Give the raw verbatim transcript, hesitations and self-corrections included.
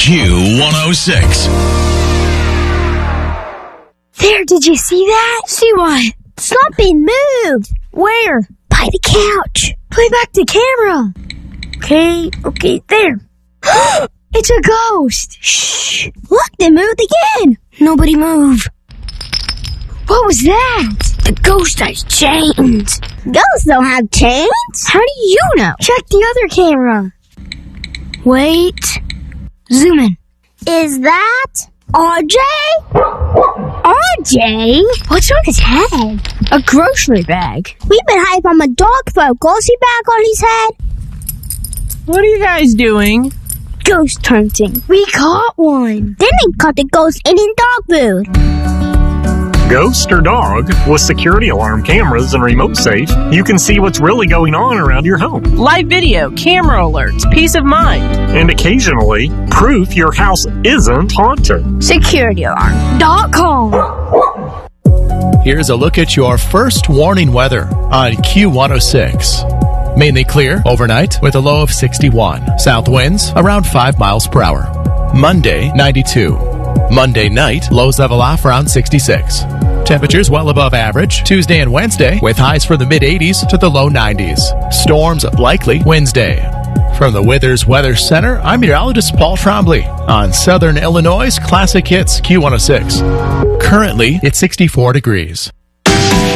Q one oh six. There, did you see that? See what? Something moved. Where? By the couch. Play back the camera. Okay, okay, there. It's a ghost. Shh. Look, they moved again. Nobody move. What was that? The ghost has chains. Ghosts don't have chains. How do you know? Check the other camera. Wait. Zoom in. Is that R J? R J? What's on his head? A grocery bag. We've been hiding from a dog for a grocery bag on his head. What are you guys doing? Ghost hunting. We caught one. Then they caught the ghost eating dog food. Ghost or dog, with security alarm cameras and remote safe, you can see what's really going on around your home. Live video, camera alerts, peace of mind. And occasionally, proof your house isn't haunted. security alarm dot com. Here's a look at your first warning weather on Q one oh six. Mainly clear overnight with a low of sixty-one. South winds around five miles per hour. Monday, ninety-two. Monday night, lows level off around sixty-six. Temperatures well above average Tuesday and Wednesday with highs from the mid eighties to the low nineties. Storms likely Wednesday. From the Withers Weather Center, I'm meteorologist Paul Trombley on Southern Illinois' Classic Hits Q one oh six. Currently, it's sixty-four degrees.